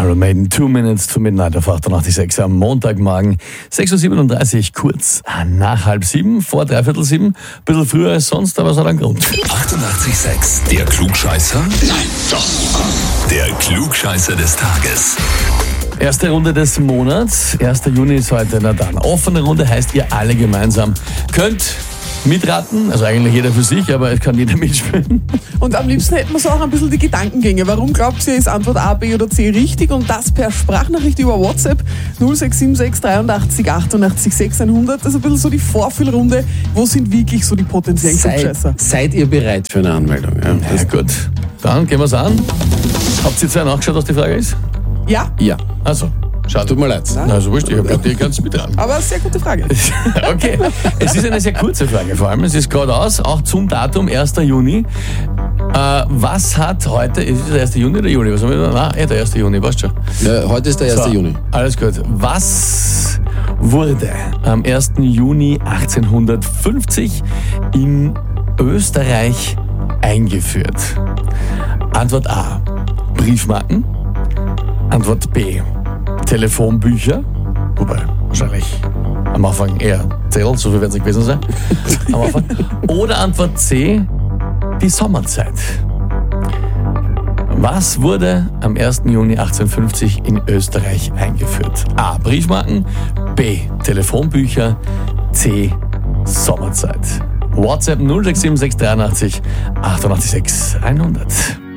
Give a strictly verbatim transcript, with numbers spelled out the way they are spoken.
Iron Maiden, Two Minutes to Midnight auf achtundachtzig Komma sechs am Montagmorgen. sechs Uhr siebenunddreißig, kurz nach halb sieben, vor dreiviertel sieben. Ein bisschen früher als sonst, aber es hat einen Grund. achtundachtzig Komma sechs, der Klugscheißer? Nein, doch. Der Klugscheißer des Tages. Erste Runde des Monats, erster Juni ist heute, na dann. Offene Runde heißt, ihr alle gemeinsam könnt mitraten, also eigentlich jeder für sich, aber es kann jeder mitspielen. Und am liebsten hätten wir so auch ein bisschen die Gedankengänge. Warum glaubt ihr, ist Antwort A, B oder C richtig? Und das per Sprachnachricht über WhatsApp null sechs sieben sechs dreiundachtzig achtundachtzig sechs hundert. Das ist ein bisschen so die Vorfühlrunde. Wo sind wirklich so die potenziellen Klugscheißer? Seid, seid ihr bereit für eine Anmeldung? Ja, Na gut, dann gehen wir es an. Habt ihr zwei nachgeschaut, was die Frage ist? Ja, ja. Also, schade. Tut mir leid. Na, also wurscht, ich habe gedacht, ihr könnt mitraten. aber eine sehr gute Frage. Okay, es ist eine sehr kurze Frage vor allem. Es ist gerade aus, auch zum Datum erster Juni. Äh, was hat heute, ist es der erste Juni oder Juli? Was haben wir da? Nein, eh der erste Juni, weißt du schon. Ja, heute ist der erste So, Juni. Alles gut. Was wurde am ersten Juni achtzehnhundertfünfzig in Österreich eingeführt? Antwort A, Briefmarken. Antwort B, Telefonbücher. Wobei, wahrscheinlich am Anfang eher Zettel, so viel werden es gewesen sein. Am Anfang. Oder Antwort C, die Sommerzeit. Was wurde am ersten Juni achtzehnhundertfünfzig in Österreich eingeführt? A, Briefmarken. B, Telefonbücher. C, Sommerzeit. WhatsApp null sechs sieben sechs dreiundachtzig achtundachtzig sechs hundert.